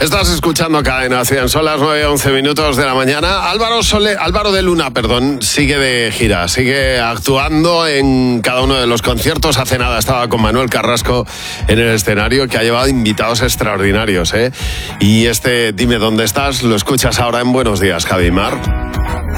Estás escuchando Cadena 100, son las 9:11 de la mañana. Álvaro de Luna, sigue de gira, sigue actuando en cada uno de los conciertos. Hace nada estaba con Manuel Carrasco en el escenario, que ha llevado invitados extraordinarios, ¿eh? Y Dime dónde estás, lo escuchas ahora en Buenos Días, Javi Mar.